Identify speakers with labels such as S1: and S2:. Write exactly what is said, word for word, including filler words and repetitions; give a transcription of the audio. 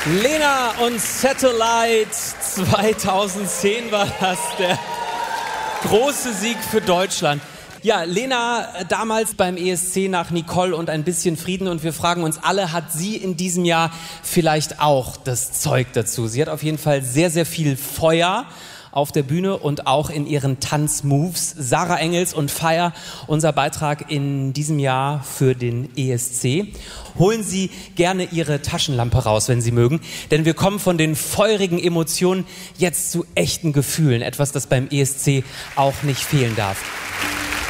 S1: Lena und Satellite zweitausendzehn war das, der große Sieg für Deutschland. Ja, Lena damals beim E S C nach Nicole und ein bisschen Frieden, und wir fragen uns alle, hat sie in diesem Jahr vielleicht auch das Zeug dazu? Sie hat auf jeden Fall sehr, sehr viel Feuer auf der Bühne und auch in ihren Tanzmoves. Sarah Engels und Fire, unser Beitrag in diesem Jahr für den E S C. Holen Sie gerne Ihre Taschenlampe raus, wenn Sie mögen, denn wir kommen von den feurigen Emotionen jetzt zu echten Gefühlen. Etwas, das beim E S C auch nicht fehlen darf.